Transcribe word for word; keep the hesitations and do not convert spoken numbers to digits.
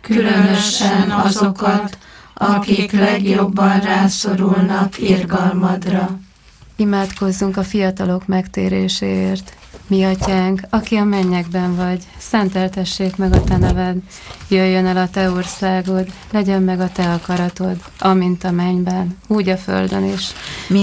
különösen azokat, akik legjobban rászorulnak irgalmadra. Imádkozzunk a fiatalok megtéréséért. Mi atyánk, aki a mennyekben vagy, szenteltessék meg a te neved, jöjjön el a te országod, legyen meg a te akaratod, amint a mennyben, úgy a földön is.